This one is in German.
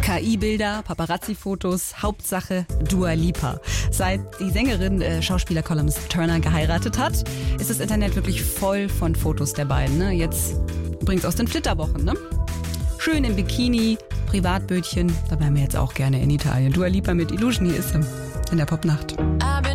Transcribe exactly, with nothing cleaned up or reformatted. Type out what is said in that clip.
K I-Bilder, Paparazzi-Fotos, Hauptsache Dua Lipa. Seit die Sängerin äh, Schauspieler Colin Turner geheiratet hat, ist das Internet wirklich voll von Fotos der beiden. Ne? Jetzt übrigens aus den Flitterwochen. Ne? Schön im Bikini, Privatbötchen, da wären wir jetzt auch gerne in Italien. Dua Lipa mit Illusion, hier ist sie in der Popnacht.